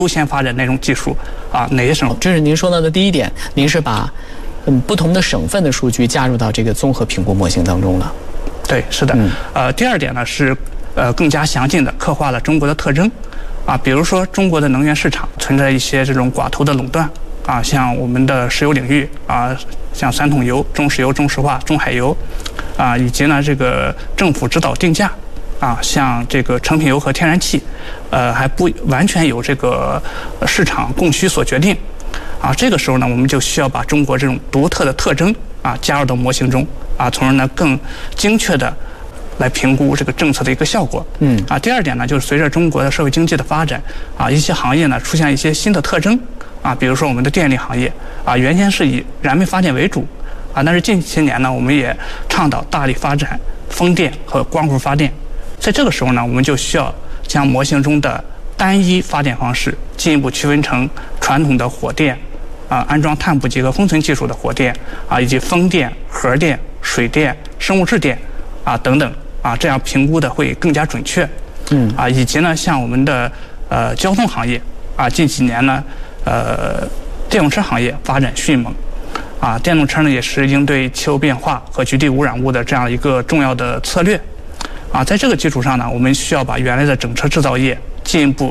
优先发展哪种技术啊？哪些省？ 这是您说到的第一点，您是把不同的省份的数据加入到这个综合评估模型当中了。 对，是的。第二点呢是更加详尽的刻画了中国的特征啊，比如说中国的能源市场存在一些这种寡头的垄断啊，像我们的石油领域啊，像三桶油、中石油、中石化、中海油啊，以及呢这个政府指导定价啊，像这个成品油和天然气，还不完全由这个市场供需所决定啊。这个时候呢，我们就需要把中国这种独特的特征啊加入到模型中啊，从而呢更精确的来评估这个政策的一个效果。第二点呢，就是随着中国的社会经济的发展啊，一些行业呢出现一些新的特征啊，比如说我们的电力行业啊，原先是以燃煤发电为主啊，但是近些年呢，我们也倡导大力发展风电和光伏发电。在这个时候呢，我们就需要将模型中的单一发电方式进一步区分成传统的火电啊，安装碳捕集和封存技术的火电啊，以及风电、核电、水电、生物质电啊等等啊，这样评估的会更加准确。以及呢，像我们的交通行业啊，近几年呢，电动车行业发展迅猛啊，电动车呢也是应对气候变化和局地污染物的这样一个重要的策略啊。在这个基础上呢，我们需要把原来的整车制造业进一步